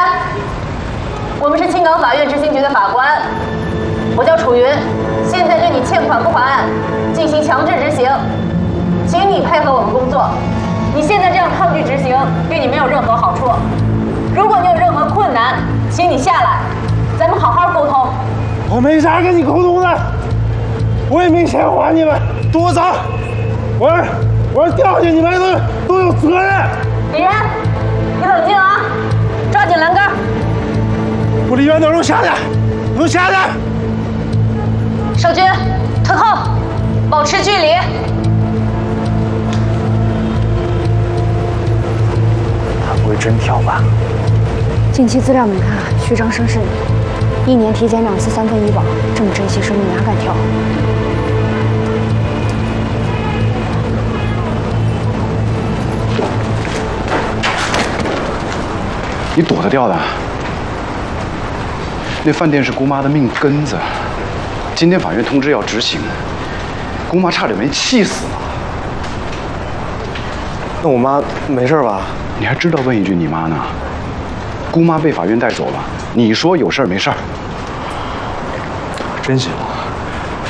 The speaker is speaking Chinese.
我们是青港法院执行局的法官，我叫楚云，现在对你欠款不还案进行强制执行，请你配合我们工作。你现在这样抗拒执行，对你没有任何好处。如果你有任何困难，请你下来，咱们好好沟通。 我没啥跟你沟通的，我也没钱还你们，跟我走！我要调去，你们都有责任。 李然，你冷静啊，抓紧栏杆。 护理员都给我下去，给我下去！ 少军，退后，保持距离。 他不会真跳吧？ 近期资料没看，虚张声势，1年体检2次3份医保，这么珍惜生命哪敢跳？ 你躲得掉的。那饭店是姑妈的命根子，今天法院通知要执行，姑妈差点没气死了。 那我妈没事吧？ 你还知道问一句你妈呢？姑妈被法院带走了，你说有事儿没事儿？ 真行。